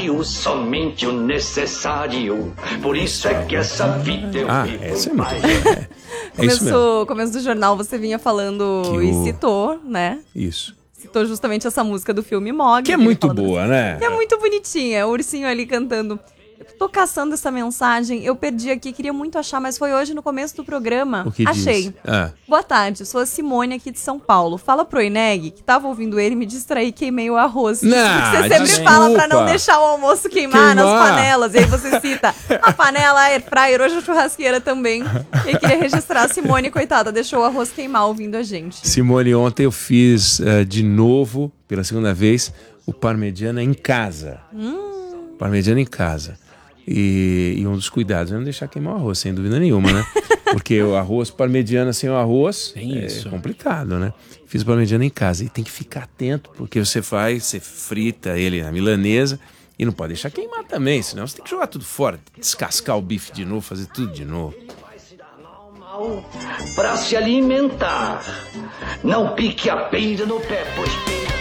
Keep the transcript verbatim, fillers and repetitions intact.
necessário, somente o necessário. Por isso é que essa vida eu Ah, vivo. essa é muito boa. É, é isso mesmo. Começo, começo do jornal você vinha falando Que e o- citou, né? Isso. Citou justamente essa música do filme Mog. Que é ele muito falando boa, né? Que é muito bonitinha, o ursinho ali cantando. Eu tô caçando essa mensagem, eu perdi aqui, queria muito achar, mas foi hoje no começo do programa. O que Achei. diz? Ah. Boa tarde, sou a Simone aqui de São Paulo. Fala pro Ineg que tava ouvindo ele, me distraí e queimei o arroz. Não, Você sempre desculpa. fala pra não deixar o almoço queimar, Queimar. nas panelas. E aí você cita a panela, a air fryer, hoje a churrasqueira também. E queria registrar a Simone, coitada, deixou o arroz queimar ouvindo a gente. Simone, ontem eu fiz uh, de novo, pela segunda vez, o parmegiana em casa. Hum. Parmegiana em casa. E, e um dos cuidados é não deixar queimar o arroz, sem dúvida nenhuma, né? Porque o arroz parmegiana sem o arroz Tem é isso. complicado, né? Fiz o parmegiana em casa e tem que ficar atento, porque você faz, você frita ele na milanesa e não pode deixar queimar também, senão você tem que jogar tudo fora, descascar o bife de novo, fazer tudo de novo. Para se alimentar, não pique a peida no pé, pois